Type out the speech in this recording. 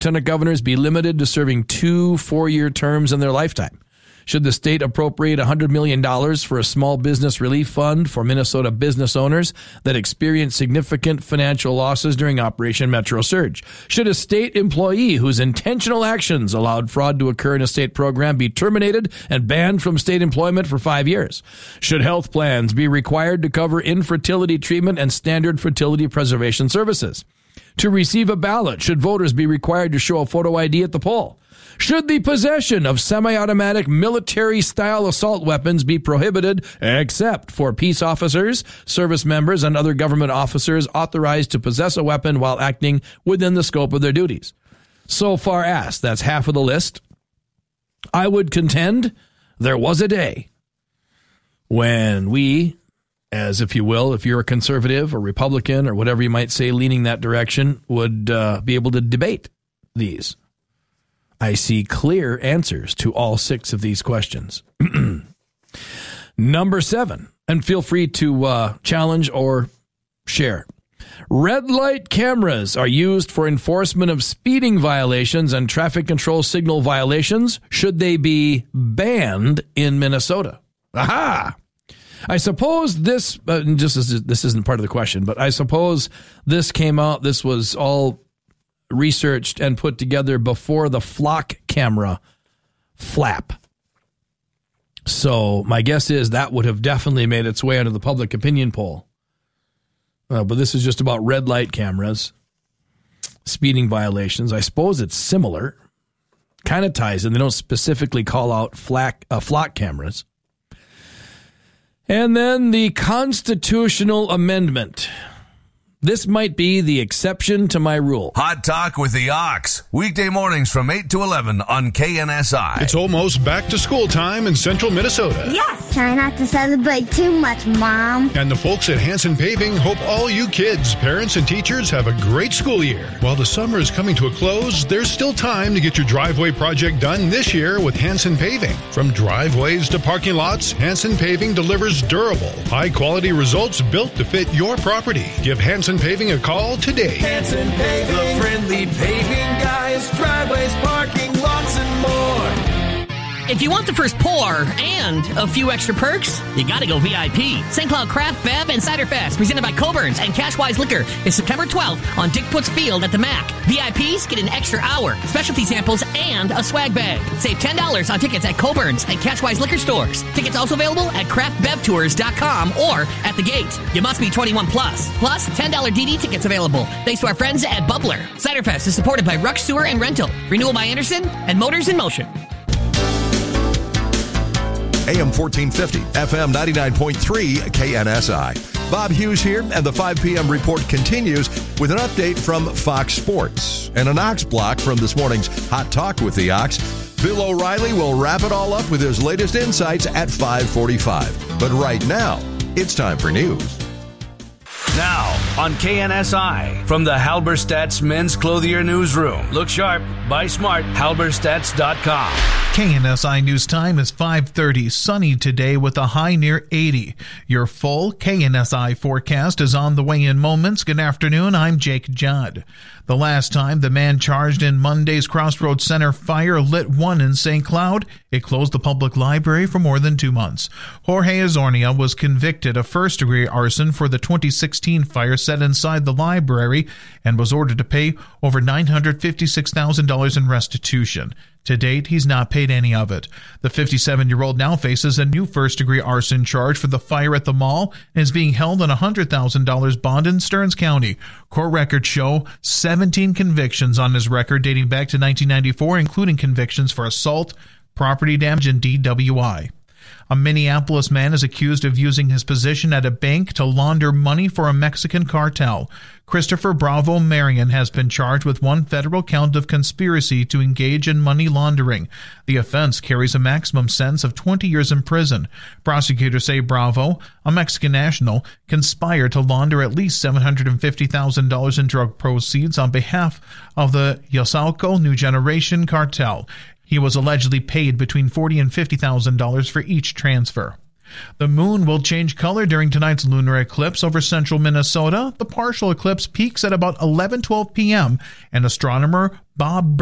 lieutenant governors be limited to serving 2 4-year terms in their lifetime? Should the state appropriate $100 million for a small business relief fund for Minnesota business owners that experience significant financial losses during Operation Metro Surge? Should a state employee whose intentional actions allowed fraud to occur in a state program be terminated and banned from state employment for 5 years? Should health plans be required to cover infertility treatment and standard fertility preservation services? To receive a ballot, should voters be required to show a photo ID at the poll? Should the possession of semi-automatic military-style assault weapons be prohibited except for peace officers, service members, and other government officers authorized to possess a weapon while acting within the scope of their duties? So far asked, that's half of the list. I would contend there was a day when we, as if you will, if you're a conservative or Republican or whatever you might say leaning that direction, would be able to debate these. I see clear answers to all 6 of these questions. Number 7, and feel free to challenge or share. Red light cameras are used for enforcement of speeding violations and traffic control signal violations. Should they be banned in Minnesota? Aha! I suppose this, this isn't part of the question, but I suppose this came out, this was all researched and put together before the flock camera flap. So my guess is that would have definitely made its way into the public opinion poll. But this is just about red light cameras, speeding violations. I suppose it's similar. Kind of ties in. They don't specifically call out flock cameras. And then the constitutional amendment. This might be the exception to my rule. Hot Talk with the Ox. Weekday mornings from 8 to 11 on KNSI. It's almost back to school time in central Minnesota. Yes! Try not to celebrate too much, Mom. And the folks at Hanson Paving hope all you kids, parents, and teachers have a great school year. While the summer is coming to a close, there's still time to get your driveway project done this year with Hanson Paving. From driveways to parking lots, Hanson Paving delivers durable, high-quality results built to fit your property. Give Hanson Paving a call today. Hanson Paving, the friendly paving guys, driveways, parking lots, and more. If you want the first pour and a few extra perks, you gotta go VIP. St. Cloud Craft, Bev, and Cider Fest, presented by Coburn's and Cashwise Liquor, is September 12th on Dick Putz Field at the MAC. VIPs get an extra hour, specialty samples, and a swag bag. Save $10 on tickets at Coburn's and Cashwise Liquor stores. Tickets also available at craftbevtours.com or at the gate. You must be 21 plus. Plus, $10 DD tickets available. Thanks to our friends at Bubbler. Cider Fest is supported by Ruck Sewer and Rental, Renewal by Anderson, and Motors in Motion. AM 1450, FM 99.3, KNSI. Bob Hughes here, and the 5 p.m. report continues with an update from Fox Sports and an Ox block from this morning's Hot Talk with the Ox. Bill O'Reilly will wrap it all up with his latest insights at 5:45. But right now, it's time for news. Now on KNSI from the Halberstadt's Men's Clothier Newsroom. Look sharp, buy smart, halberstadts.com. KNSI News Time is 5:30. Sunny today with a high near 80. Your full KNSI forecast is on the way in moments. Good afternoon. I'm Jake Judd. The last time the man charged in Monday's Crossroads Center fire lit one in St. Cloud, it closed the public library for more than 2 months. Jorge Azornia was convicted of first-degree arson for the 2016 fire set inside the library and was ordered to pay over $956,000 in restitution. To date, he's not paid any of it. The 57-year-old now faces a new first-degree arson charge for the fire at the mall and is being held on a $100,000 bond in Stearns County. Court records show 17 convictions on his record dating back to 1994, including convictions for assault, property damage, and DWI. A Minneapolis man is accused of using his position at a bank to launder money for a Mexican cartel. Christopher Bravo Marion has been charged with one federal count of conspiracy to engage in money laundering. The offense carries a maximum sentence of 20 years in prison. Prosecutors say Bravo, a Mexican national, conspired to launder at least $750,000 in drug proceeds on behalf of the Yosalco New Generation cartel. He was allegedly paid between $40,000 and $50,000 for each transfer. The moon will change color during tonight's lunar eclipse over central Minnesota. The partial eclipse peaks at about 11:12 p.m., and astronomer Bob